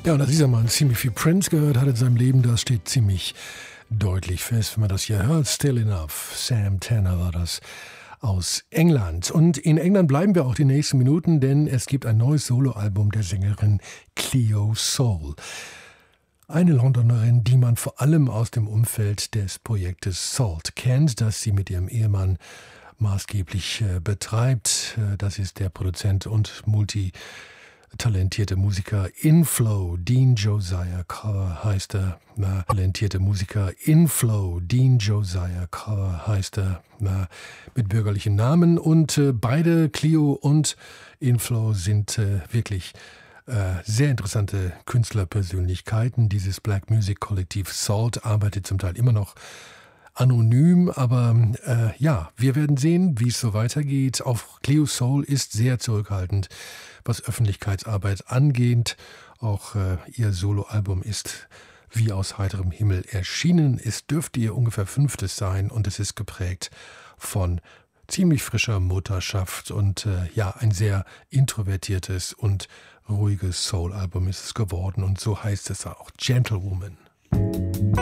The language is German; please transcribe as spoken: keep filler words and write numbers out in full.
Ja, und dass dieser Mann ziemlich viel Prince gehört hat in seinem Leben, das steht ziemlich deutlich fest, wenn man das hier hört. Still Enough, Sam Tanner war das aus England. Und in England bleiben wir auch die nächsten Minuten, denn es gibt ein neues Soloalbum der Sängerin Cleo Sol. Eine Londonerin, die man vor allem aus dem Umfeld des Projektes Salt kennt, das sie mit ihrem Ehemann maßgeblich äh, betreibt. Äh, das ist der Produzent und multitalentierte Musiker Inflow. Dean Josiah Carr heißt er. Na, talentierte Musiker Inflow. Dean Josiah Carr heißt er. Na, mit bürgerlichen Namen. Und äh, beide, Cleo und Inflow, sind äh, wirklich Äh, sehr interessante Künstlerpersönlichkeiten. Dieses Black Music Kollektiv Salt arbeitet zum Teil immer noch anonym, aber äh, ja, wir werden sehen, wie es so weitergeht. Auch Cleo Sol ist sehr zurückhaltend, was Öffentlichkeitsarbeit angeht. Auch äh, ihr Soloalbum ist wie aus heiterem Himmel erschienen. Es dürfte ihr ungefähr fünftes sein und es ist geprägt von ziemlich frischer Mutterschaft und äh, ja, ein sehr introvertiertes und ruhiges Soul-Album ist es geworden und so heißt es auch, Gentlewoman.